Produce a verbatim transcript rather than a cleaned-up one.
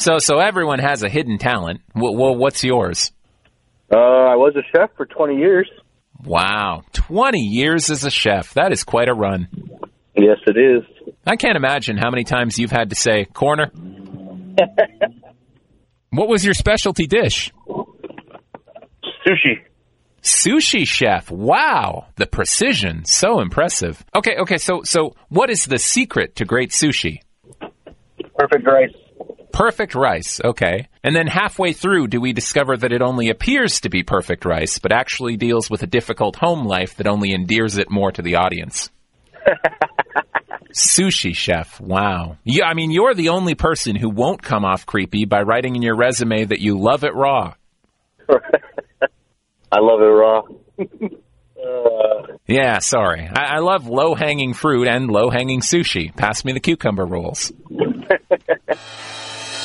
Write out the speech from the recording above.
So, so everyone has a hidden talent. Well, well what's yours? Uh, I was a chef for twenty years. Wow, twenty years as a chef. That is quite a run. Yes, it is. I can't imagine how many times you've had to say, corner. What was your specialty dish? Sushi. Sushi chef. Wow. The precision. So impressive. Okay, okay, so so what is the secret to great sushi? Perfect rice. Perfect rice, okay. And then halfway through, do we discover that it only appears to be perfect rice, but actually deals with a difficult home life that only endears it more to the audience? Sushi chef, wow. Yeah, I mean, you're the only person who won't come off creepy by writing in your resume that you love it raw. I love it raw. uh... Yeah, sorry. I, I love low-hanging fruit and low-hanging sushi. Pass me the cucumber rolls.